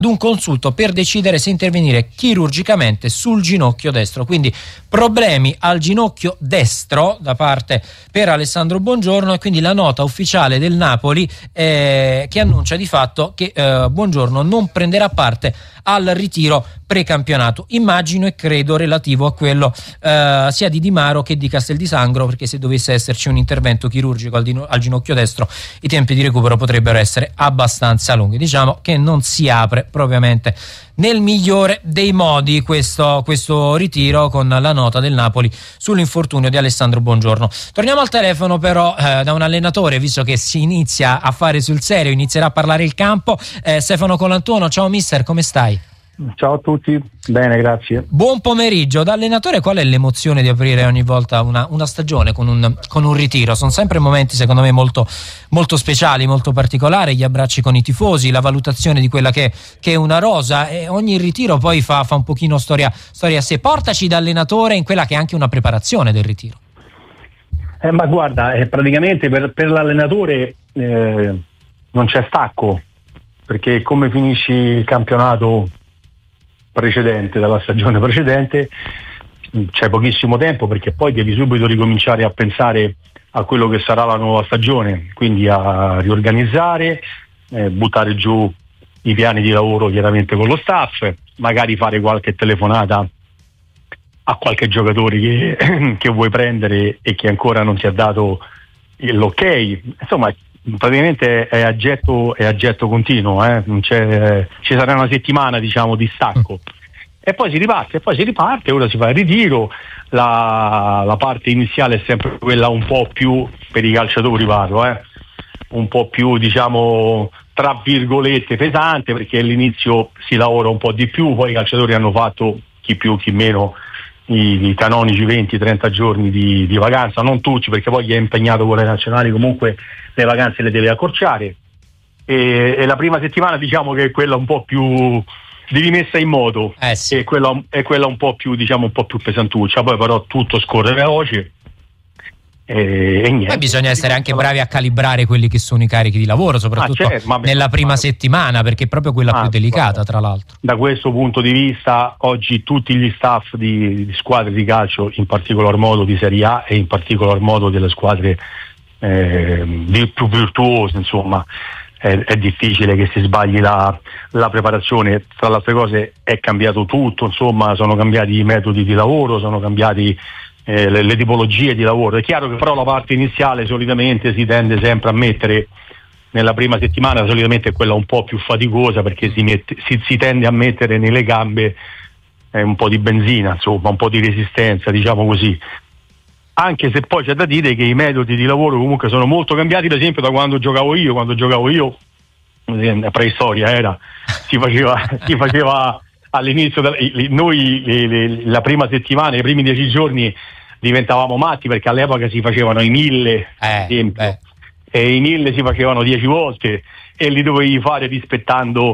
un consulto per decidere se intervenire chirurgicamente sul ginocchio destro. Quindi problemi al ginocchio destro da parte per Alessandro Buongiorno, e quindi la nota ufficiale del Napoli che annuncia di fatto che Buongiorno non prenderà parte al ritiro precampionato, immagino e credo relativo a quello sia di Di Maro che di Castel di Sangro, perché se dovesse esserci un intervento chirurgico al ginocchio destro i tempi di recupero potrebbero essere abbastanza lunghi. Diciamo che non si apre propriamente nel migliore dei modi questo ritiro, con la nota del Napoli sull'infortunio di Alessandro Buongiorno. Torniamo al telefono però da un allenatore, visto che si inizia a fare sul serio, inizierà a parlare il campo. Stefano Colantuono, ciao mister, come stai? Ciao a tutti, bene, grazie. Buon pomeriggio. Da allenatore, qual è l'emozione di aprire ogni volta una stagione con un ritiro? Sono sempre momenti secondo me molto, molto speciali, molto particolari, gli abbracci con i tifosi, la valutazione di quella che è una rosa, e ogni ritiro poi fa un pochino storia a sé. Portaci da allenatore in quella che è anche una preparazione del ritiro. Ma guarda, praticamente per l'allenatore non c'è stacco, perché come finisci il campionato precedente, dalla stagione precedente, c'è pochissimo tempo, perché poi devi subito ricominciare a pensare a quello che sarà la nuova stagione, quindi a riorganizzare, buttare giù i piani di lavoro chiaramente con lo staff, magari fare qualche telefonata a qualche giocatore che vuoi prendere e che ancora non ti ha dato l'ok. Insomma, praticamente è a getto continuo, non c'è, ci sarà una settimana, diciamo, di stacco, e poi si riparte. Ora si fa il ritiro, la parte iniziale è sempre quella un po' più, per i calciatori parlo, un po' più, diciamo, tra virgolette pesante, perché all'inizio si lavora un po' di più, poi i calciatori hanno fatto, chi più chi meno, i canonici 20-30 giorni di vacanza, non tutti, perché poi chi è impegnato con le nazionali comunque le vacanze le deve accorciare, e la prima settimana diciamo che è quella un po' più di rimessa in moto, sì. è quella un po' più, diciamo, un po' più pesantuccia, poi però tutto scorre veloce. E niente. Poi bisogna essere anche bravi a calibrare quelli che sono i carichi di lavoro, soprattutto nella prima settimana, perché è proprio quella più delicata, tra l'altro. Da questo punto di vista, oggi tutti gli staff di squadre di calcio, in particolar modo di Serie A e in particolar modo delle squadre più virtuose, insomma, è difficile che si sbagli la preparazione. Tra le altre cose è cambiato tutto, insomma, sono cambiati i metodi di lavoro, sono cambiati le tipologie di lavoro. È chiaro che però la parte iniziale solitamente si tende sempre a mettere nella prima settimana, solitamente è quella un po' più faticosa, perché si tende a mettere nelle gambe un po' di benzina, insomma, un po' di resistenza, diciamo così. Anche se poi c'è da dire che i metodi di lavoro comunque sono molto cambiati, ad esempio da quando giocavo io, preistoria si faceva all'inizio, noi la prima settimana, i primi 10 giorni diventavamo matti, perché all'epoca si facevano i 1000, ad esempio, e i 1000 si facevano 10 volte e li dovevi fare rispettando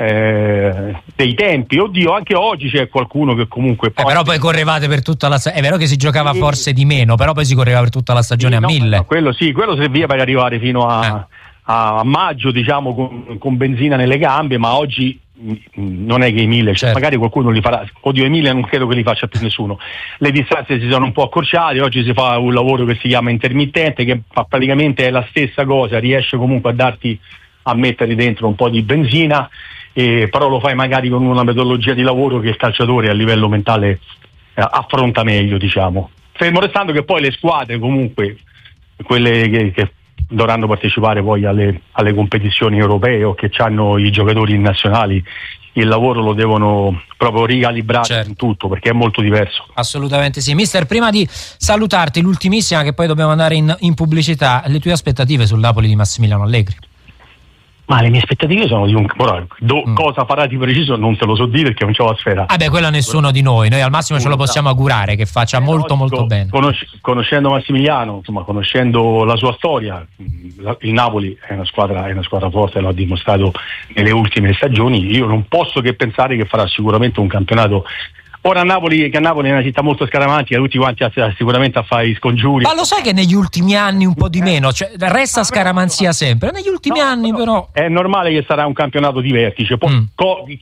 dei tempi. Oddio, anche oggi c'è qualcuno che comunque però poi correvate per tutta la stagione. È vero che si giocava forse di meno, però poi si correva per tutta la stagione a 1000. No, quello serviva per arrivare fino a maggio, diciamo, con benzina nelle gambe, ma oggi non è che i 1000, certo, magari qualcuno li farà. Oddio, i 1000 non credo che li faccia più nessuno. Le distanze si sono un po' accorciate, oggi si fa un lavoro che si chiama intermittente, che praticamente è la stessa cosa, riesce comunque a mettere dentro un po' di benzina, però lo fai magari con una metodologia di lavoro che il calciatore a livello mentale affronta meglio, diciamo. Fermo restando che poi le squadre, comunque quelle che dovranno partecipare poi alle competizioni europee o che hanno i giocatori nazionali, il lavoro lo devono proprio ricalibrare, certo, in tutto, perché è molto diverso. Assolutamente sì. Mister, prima di salutarti, l'ultimissima, che poi dobbiamo andare in pubblicità, le tue aspettative sul Napoli di Massimiliano Allegri? Ma le mie aspettative sono di cosa farà di preciso non te lo so dire, perché non c'è la sfera. Quello nessuno di noi al massimo ce lo possiamo augurare che faccia molto bene. Conoscendo Massimiliano, insomma, conoscendo la sua storia, il Napoli è una squadra forte, l'ha dimostrato nelle ultime stagioni. Io non posso che pensare che farà sicuramente un campionato Ora a Napoli è una città molto scaramantica, tutti quanti sicuramente a fare i scongiuri. Ma lo sai che negli ultimi anni un po' di meno, cioè resta scaramanzia sempre, negli ultimi anni però... È normale che sarà un campionato di vertice,